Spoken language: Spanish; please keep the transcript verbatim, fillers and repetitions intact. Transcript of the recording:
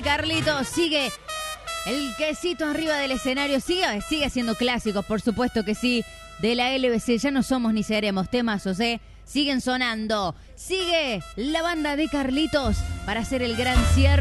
de Carlitos. Sigue el quesito arriba del escenario. Sigue, sigue haciendo clásicos, por supuesto que sí. De la L B C, ya no somos ni seremos. Temazos, ¿eh? Siguen sonando. Sigue la banda de Carlitos para hacer el gran cierre.